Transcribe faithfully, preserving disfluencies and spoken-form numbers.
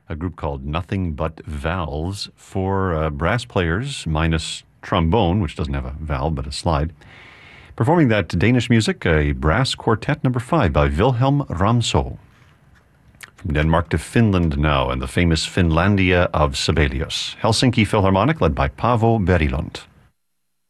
a group called Nothing But Valves, four uh, brass players minus trombone, which doesn't have a valve but a slide. Performing that Danish music, a brass quartet number five by Wilhelm Ramsø. From Denmark to Finland now, and the famous Finlandia of Sibelius. Helsinki Philharmonic, led by Paavo Berilund.